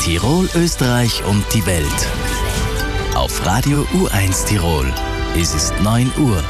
Tirol, Österreich und die Welt. Auf Radio U1 Tirol. Es ist 9 Uhr.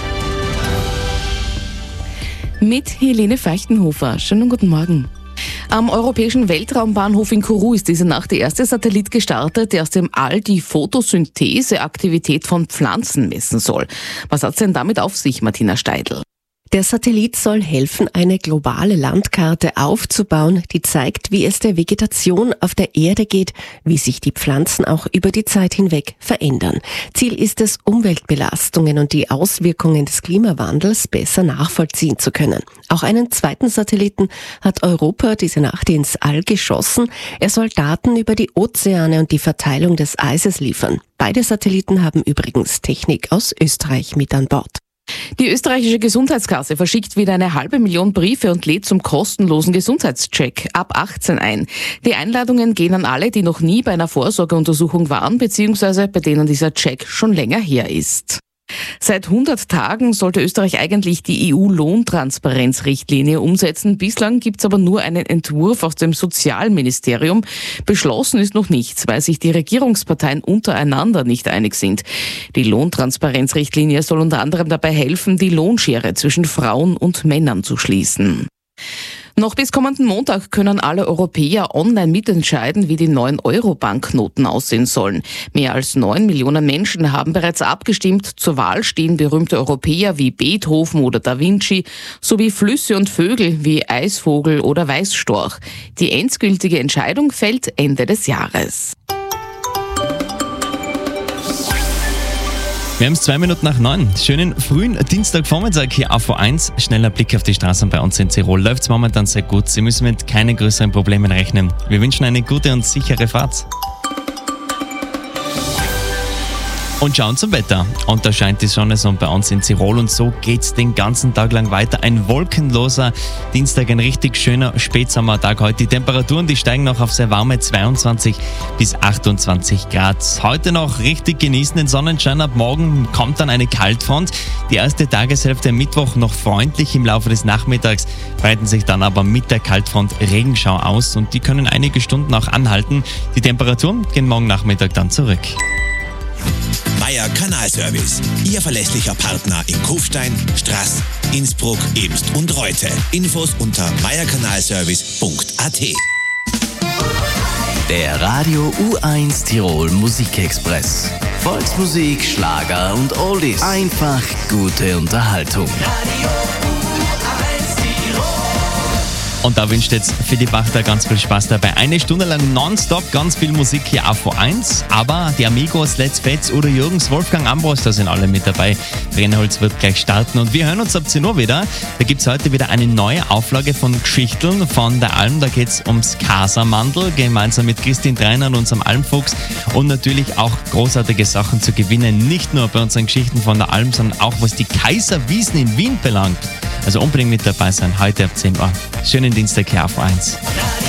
Mit Helene Feichtenhofer. Schönen guten Morgen. Am Europäischen Weltraumbahnhof in Kourou ist diese Nacht der erste Satellit gestartet, der aus dem All die Photosyntheseaktivität von Pflanzen messen soll. Was hat's denn damit auf sich, Martina Steidl? Der Satellit soll helfen, eine globale Landkarte aufzubauen, die zeigt, wie es der Vegetation auf der Erde geht, wie sich die Pflanzen auch über die Zeit hinweg verändern. Ziel ist es, Umweltbelastungen und die Auswirkungen des Klimawandels besser nachvollziehen zu können. Auch einen zweiten Satelliten hat Europa diese Nacht ins All geschossen. Er soll Daten über die Ozeane und die Verteilung des Eises liefern. Beide Satelliten haben übrigens Technik aus Österreich mit an Bord. Die österreichische Gesundheitskasse verschickt wieder 500.000 Briefe und lädt zum kostenlosen Gesundheitscheck ab 18 ein. Die Einladungen gehen an alle, die noch nie bei einer Vorsorgeuntersuchung waren bzw. bei denen dieser Check schon länger her ist. Seit 100 Tagen sollte Österreich eigentlich die EU-Lohntransparenzrichtlinie umsetzen. Bislang gibt's aber nur einen Entwurf aus dem Sozialministerium. Beschlossen ist noch nichts, weil sich die Regierungsparteien untereinander nicht einig sind. Die Lohntransparenzrichtlinie soll unter anderem dabei helfen, die Lohnschere zwischen Frauen und Männern zu schließen. Noch bis kommenden Montag können alle Europäer online mitentscheiden, wie die neuen Euro-Banknoten aussehen sollen. Mehr als 9 Millionen Menschen haben bereits abgestimmt. Zur Wahl stehen berühmte Europäer wie Beethoven oder Da Vinci, sowie Flüsse und Vögel wie Eisvogel oder Weißstorch. Die endgültige Entscheidung fällt Ende des Jahres. Wir haben es 2 Minuten nach 9. Schönen frühen Dienstagvormittag hier auf V1. Schneller Blick auf die Straßen bei uns in Tirol. Läuft es momentan sehr gut. Sie müssen mit keinen größeren Problemen rechnen. Wir wünschen eine gute und sichere Fahrt. Und schauen zum Wetter. Und da scheint die Sonne so bei uns in Tirol und so geht's den ganzen Tag lang weiter. Ein wolkenloser Dienstag, ein richtig schöner Spätsommertag heute. Die Temperaturen, die steigen noch auf sehr warme 22 bis 28 Grad. Heute noch richtig genießen den Sonnenschein. Ab morgen kommt dann eine Kaltfront. Die erste Tageshälfte am Mittwoch noch freundlich. Im Laufe des Nachmittags breiten sich dann aber mit der Kaltfront Regenschau aus und die können einige Stunden auch anhalten. Die Temperaturen gehen morgen Nachmittag dann zurück. Meier Kanalservice, Ihr verlässlicher Partner in Kufstein, Straß, Innsbruck, Ebst und Reute. Infos unter meierkanalservice.at. Der Radio U1 Tirol Musikexpress. Volksmusik, Schlager und Oldies. Einfach gute Unterhaltung. Und da wünscht jetzt Philipp Wachter ganz viel Spaß dabei. 1 Stunde lang nonstop, ganz viel Musik hier auf V1. Aber die Amigos, Let's Fets oder Jürgens, Wolfgang Ambros, da sind alle mit dabei. Brennholz wird gleich starten und wir hören uns ab 10 Uhr wieder. Da gibt es heute wieder eine neue Auflage von Geschichteln von der Alm. Da geht es ums Kasamandel, gemeinsam mit Christine Dreiner und unserem Almfuchs. Und natürlich auch großartige Sachen zu gewinnen. Nicht nur bei unseren Geschichten von der Alm, sondern auch was die Kaiserwiesen in Wien belangt. Also unbedingt mit dabei sein, heute ab 10 Uhr. Schönen Dienstag hier auf 1.